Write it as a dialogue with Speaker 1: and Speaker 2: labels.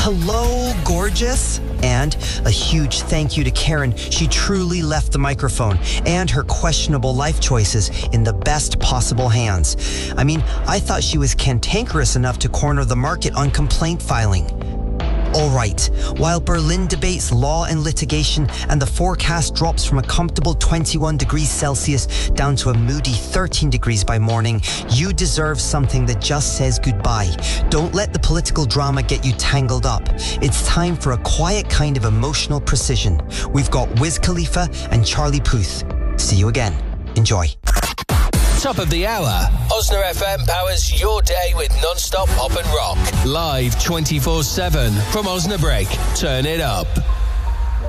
Speaker 1: Hello, gorgeous. And a huge thank you to Karen. She truly left the microphone and her questionable life choices in the best possible hands. I mean, I thought she was cantankerous enough to corner the market on complaint filing. All right, while Berlin debates law and litigation and the forecast drops from a comfortable 21 degrees Celsius down to a moody 13 degrees by morning, you deserve something that just says goodbye. Don't let the political drama get you tangled up. It's time for a quiet kind of emotional precision. We've got Wiz Khalifa and Charlie Puth. See you again. Enjoy.
Speaker 2: Top of the hour. Osna FM powers your day with non-stop pop and rock. Live 24/7 from Osnabrück. Turn it up.